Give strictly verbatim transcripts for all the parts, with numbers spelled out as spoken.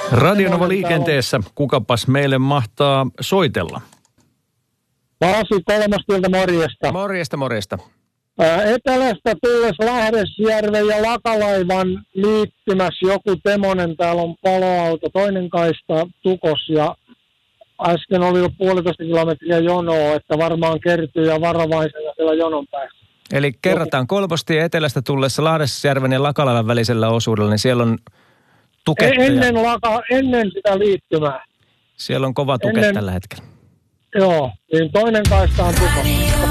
Radionova liikenteessä. Kukapas meille mahtaa soitella? Pasi Kolmastilta, morjesta. Morjesta, morjesta. Etelästä tulles Lähdesjärven ja Lakalaivan liittymässä joku Temonen. Täällä on paloauto, toinen kaista tukos ja äsken oli jo puolitoista kilometriä jonoa, että varmaan kertyy ja varovaisena siellä jonon päässä. Eli kerrataan Kolmostie etelästä tullessa Lahdesjärven ja Lakalaivan välisellä osuudella, niin siellä on tuketta. Ennen, laka, ennen sitä liittymää. Siellä on kova tuke ennen, tällä hetkellä. Joo, niin toinen kaista on tukos.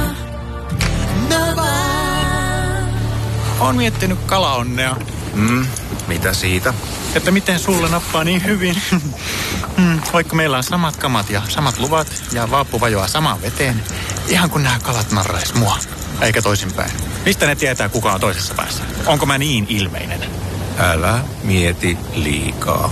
Olen miettinyt kalaonnea. Mm, mitä siitä? Että miten sulle nappaa niin hyvin. mm, vaikka meillä on samat kamat ja samat luvat ja vaappu vajoaa samaan veteen. Ihan kun nämä kalat narrais mua. Eikä toisinpäin. Mistä ne tietää, kuka on toisessa päässä? Onko mä niin ilmeinen? Älä mieti liikaa.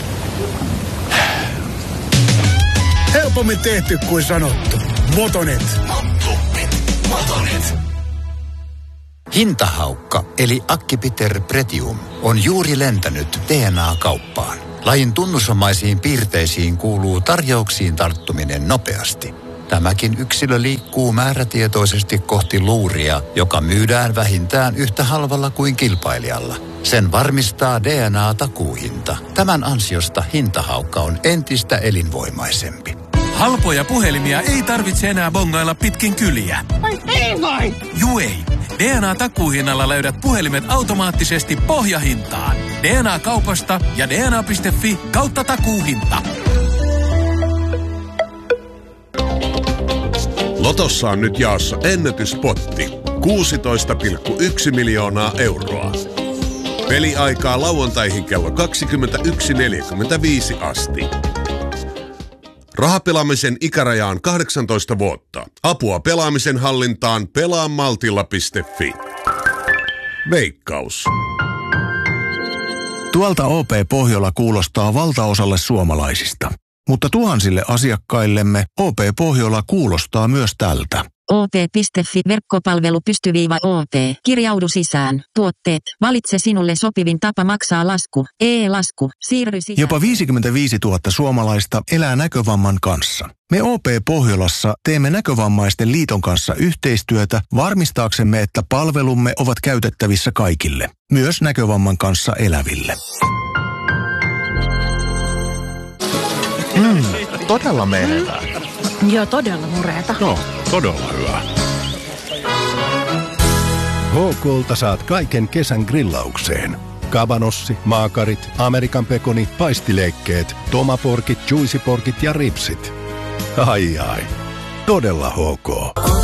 Helpommin tehty kuin sanottu. Motonet. Motonet. Hintahaukka eli Acquipiter Pretium on juuri lentänyt D N A-kauppaan. Lajin tunnusomaisiin piirteisiin kuuluu tarjouksiin tarttuminen nopeasti. Tämäkin yksilö liikkuu määrätietoisesti kohti luuria, joka myydään vähintään yhtä halvalla kuin kilpailijalla. Sen varmistaa D N A-takuuhinta. Tämän ansiosta hintahaukka on entistä elinvoimaisempi. Halpoja puhelimia ei tarvitse enää bongailla pitkin kyliä. Ai ei vai? Juu ei. D N A-takuuhinnalla löydät puhelimet automaattisesti pohjahintaan. D N A-kaupasta ja D N A piste F I kautta takuuhinta. Lotossa on nyt jaossa ennätyspotti. kuusitoista pilkku yksi miljoonaa euroa. Peliaikaa lauantaihin kello kaksikymmentäyksi neljäkymmentäviisi asti. Rahapelaamisen ikäraja on kahdeksantoista vuotta. Apua pelaamisen hallintaan pelaamaltilla piste F I. Veikkaus. Tuolta O P Pohjola kuulostaa valtaosalle suomalaisista. Mutta tuhansille asiakkaillemme O P Pohjola kuulostaa myös tältä. O P piste F I verkkopalvelu pystyviiva O P. Kirjaudu sisään. Tuotteet. Valitse sinulle sopivin tapa maksaa lasku. E-lasku. Siirry sisään. Jopa viisikymmentäviisituhatta suomalaista elää näkövamman kanssa. Me O P Pohjolassa teemme Näkövammaisten liiton kanssa yhteistyötä varmistaaksemme, että palvelumme ovat käytettävissä kaikille. Myös näkövamman kanssa eläville. Mm, todella menevää. Joo, todella mureeta. No, todella hyvä. H K:lta saat kaiken kesän grillaukseen. Kabanossi, maakarit, Amerikan pekoni, paistileikkeet, tomaporkit, juicyporkit ja ripsit. Ai ai, todella H K.